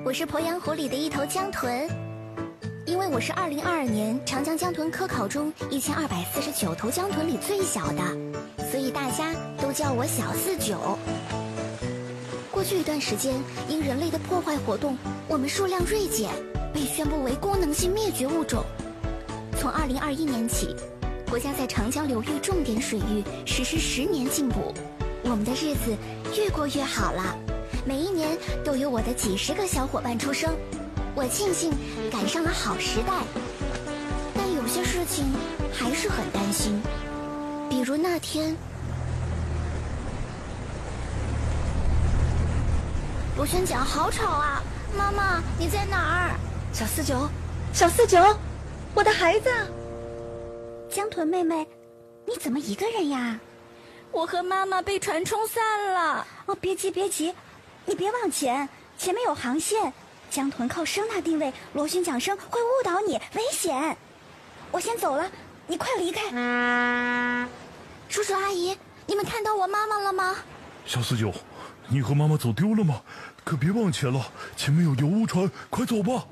我是鄱阳湖里的一头江豚。因为我是2022年长江江豚科考中1249头江豚里最小的，所以大家都叫我小49。过去一段时间，因人类的破坏活动，我们数量锐减，被宣布为功能性灭绝物种。从2021年起，国家在长江流域重点水域实施10年禁捕，我们的日子越过越好了。每一年都有我的几十个小伙伴出生，我庆幸赶上了好时代。但有些事情还是很担心，比如那天，螺旋桨好吵啊！妈妈，你在哪儿？ 小49，我的孩子。 江豚妹妹，你怎么一个人呀？我和妈妈被船冲散了。 哦，别急，你别往前，前面有航线。江豚靠声呐定位，螺旋桨声会误导你，危险。我先走了，你快离开。 叔叔阿姨，你们看到我妈妈了吗？ 小49，你和妈妈走丢了吗？可别往前了，前面有油污船，快走吧。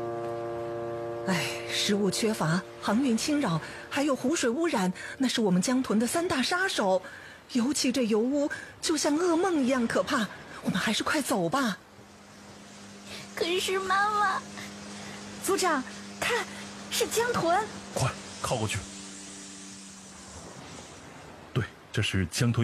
食物缺乏，航运侵扰，还有湖水污染，那是我们江豚的3大杀手。尤其这油污就像噩梦一样可怕，我们还是快走吧。 可是妈妈， 组长，看，是江豚。 快靠过去。对，这是江豚